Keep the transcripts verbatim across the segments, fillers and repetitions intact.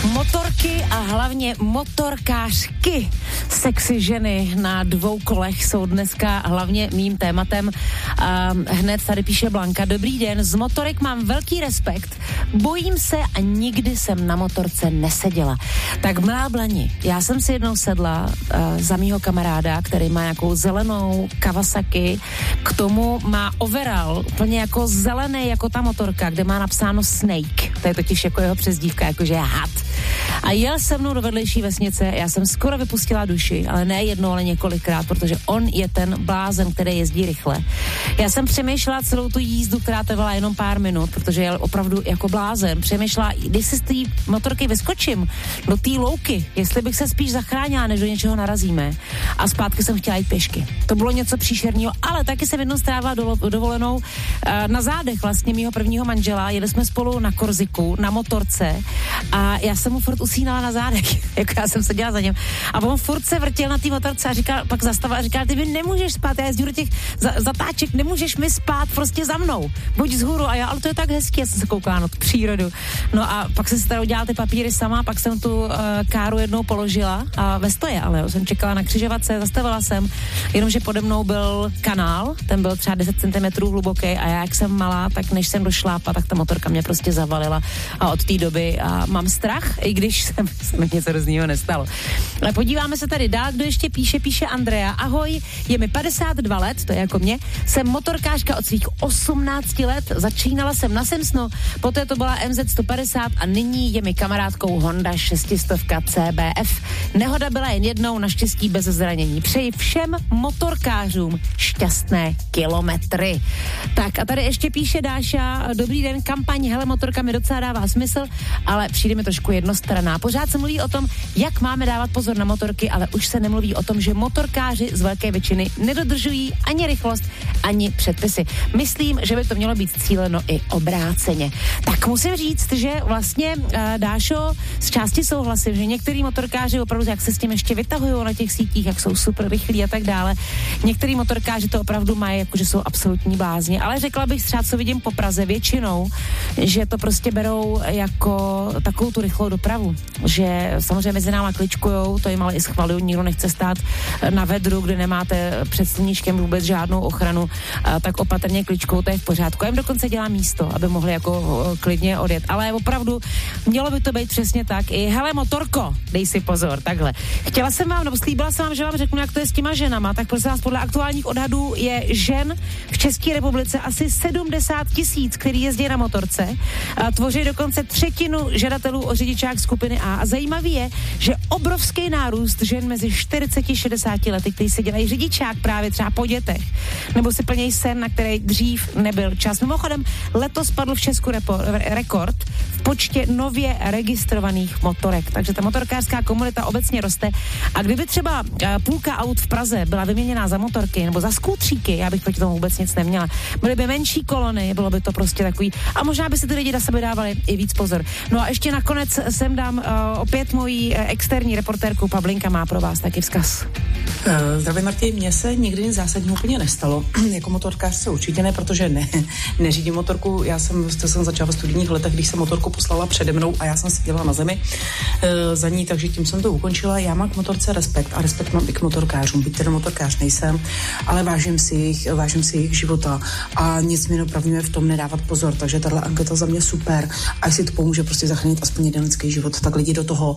Motorky a hlavně motorkářky, sexy ženy na dvou kolech jsou dneska hlavně mým tématem. A hned tady píše Blanka. Dobrý den, z motorek mám velký respekt, bojím se a nikdy jsem na motorce neseděla. Tak milá Blani, já jsem si jednou sedla uh, za mýho kamaráda, který má nějakou zelenou Kawasaki, k tomu má overall, úplně jako zelený, jako ta motorka, kde má napsáno Snake, to je totiž jako jeho přezdívka, jakože je had. A jel se mnou do vedlejší vesnice, já jsem skoro vypustila duši, ale ne jednou, ale několikrát, protože on je ten blázen, který jezdí rychle. Já jsem přemýšlela celou tu jízdu, která trvala jenom pár minut, protože jel opravdu jako blázen. Přemýšlela, když si z té motorky vyskočím do té louky, jestli bych se spíš zachránila, než do něčeho narazíme. A zpátky jsem chtěla jít pěšky. To bylo něco příšerného, ale taky jsem jednou strávila do, dovolenou uh, na zádech vlastně mýho prvního manžela. Jeli jsme spolu na Korziku, na motorce a já jsem mu furt usínala na zádech, jako já jsem seděla za něm. A on furt se vrtěl na té motorce a říkal, pak zastavil a říkal, ty mi nemůžeš spát, já jezdím do těch za, zatáček, nemůžeš mi spát prostě za mnou, buď vzhůru. A já, ale to je tak hezký, já jsem se koukala na tu přírodu. No a pak jsem si teda udělala ty papíry sama, pak jsem tu uh, káru jednou položila a ve stoje, ale jo, jsem čekala na křižovatce, zastavila jsem, jenomže pode mnou byl kanál, ten byl třeba deset centimetrů hluboký a já, jak jsem malá, tak než jsem došlápla, tak ta motorka mě prostě zavalila a od té doby a mám strach, i když se mi něco roznýho nestalo. Ale podíváme se tady dál, kdo ještě píše, píše Andrea. Ahoj, je mi padesát dva let, to je jako mě, jsem motorkářka od svých osmnácti let, začínala jsem na Semsnu, poté to byla M Z sto padesát a nyní je mi kamarádkou Honda šestistovka C B F. Nehoda byla jen jednou, naštěstí bez zranění. Přeji všem motorkářům šťastné kilometry. Tak a tady ještě píše Dáša, dobrý den, kampaň hele, motorka mi docela dává smysl, ale přijde mi trošku jednostranná. Pořád se mluví o tom, jak máme dávat pozor na motorky, ale už se nemluví o tom, že motorkáři z velké většiny nedodržují ani rychlost, ani předpisy. Myslím, že by to mělo být cíleno i obráceně. Tak musím říct, že vlastně uh, Dášo, z části souhlasím, že některý motorkáři opravdu, jak se s tím ještě vytahují na těch sítích, jak jsou super rychlí a tak dále. Některý motorkáři to opravdu mají, jakože jsou absolutní blázni, ale řekla bych třeba, co vidím po Praze většinou, že to prostě berou jako takovou tu rychlou dopravu, že samozřejmě mezi náma kličkujou, to jim ale i schvalují, nikdo nechce stát na vedru, kde nemáte před sluníčkem vůbec žádnou ochranu, tak opatrně kličkou, to je v pořádku. A jim dokonce dělá místo, aby mohli jako klidně odjet. Ale opravdu mělo by to být přesně tak. I hele, motorko, dej si pozor, takhle. Chtěla jsem vám, nebo slíbila jsem vám, že vám řeknu, jak to je s těma ženama, tak prosím vás, podle aktuálních odhadů je žen v České republice asi sedmdesát tisíc, který jezdí na motorce. A tvoří dokonce třetinu žadatelů o řidičák skupiny A. A zajímavý je, že obrovský nárůst žen mezi čtyřicet a šedesát lety, kteří si dělají řidičák právě třeba po dětech, nebo si plnějí sen, na který dřív nebyl čas. Mimochodem, letos padl v Česku repo, rekord v počtě nově registrovaných motorek, takže ta motorkářská komunita obecně roste. A kdyby třeba půlka aut v Praze byla vyměněná za motorky nebo za skútříky, já bych proti tomu vůbec nic neměla. Byly by menší kolony, bylo by to prostě takový. A možná by si ty lidi na sebe dávali i víc pozor. No a ještě nakonec sem dám uh, opět mojí uh, externí reportérku Pavlinka má pro vás taky vzkaz. Uh, zdravím, Marti, mně se nikdy nic zásadního úplně nestalo. Jako motorkářce určitě ne, protože ne, neřídím motorku. Já jsem, jsem začala v studijních letech, když jsem motorku poslala přede mnou a já jsem seděla na zemi uh, za ní, takže tím jsem to ukončila. Já mám k motorce respekt a respekt mám i k motorkářům. Byť teda motorkář nejsem, ale vážím si jich, vážím si jejich života a nic mi neopravíme v tom nedávat pozor. Takže tahle anketa za mě super a jestli to pomůže prostě zachránit aspoň jeden lidský život, tak lidi do toho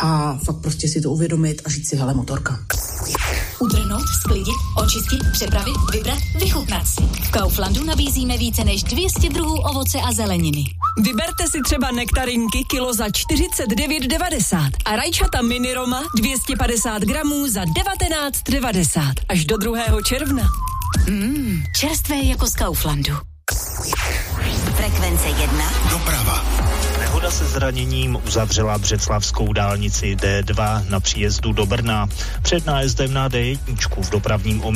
a fakt prostě si to uvědomit a říct si, hele, motorka. Utrhnout, sklidit, očistit, přepravit, vybrat, vychutnat si. V Kauflandu nabízíme více než dvě stě druhů ovoce a zeleniny. Vyberte si třeba nektarinky kilo za čtyřicet devět devadesát a rajčata mini Roma dvě stě padesát gramů za devatenáct devadesát až do druhého června. Mmm, čerstvé jako z Kauflandu. Frekvence jedna. Doprava. Nehoda se zraněním uzavřela břeclavskou dálnici D dva na příjezdu do Brna. Před nájezdem na D jedna v dopravním omezení